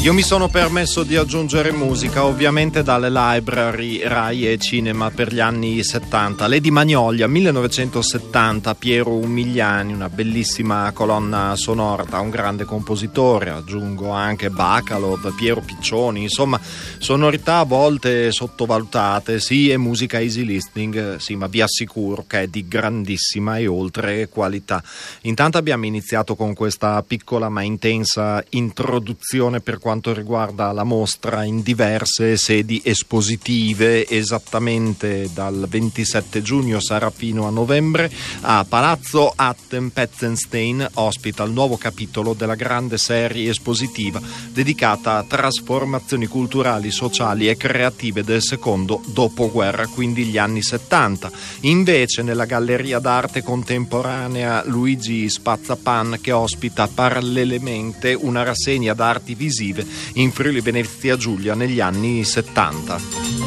Io mi sono permesso di aggiungere musica, ovviamente dalle library Rai e Cinema per gli anni 70. Lady Magnolia, 1970, Piero Umiliani, una bellissima colonna sonora da un grande compositore, aggiungo anche Bacalov, Piero Piccioni, insomma sonorità a volte sottovalutate, sì, e musica easy listening, sì, ma vi assicuro che è di grandissima e oltre qualità. Intanto abbiamo iniziato con questa piccola ma intensa introduzione per quanto riguarda la mostra in diverse sedi espositive, esattamente dal 27 giugno sarà fino a novembre a Palazzo Atten-Petzenstein, ospita il nuovo capitolo della grande serie espositiva dedicata a trasformazioni culturali, sociali e creative del secondo dopoguerra, quindi gli anni 70. Invece nella Galleria d'Arte Contemporanea Luigi Spazzapan, che ospita parallelamente una rassegna d'arti visive in Friuli Venezia Giulia negli anni 70.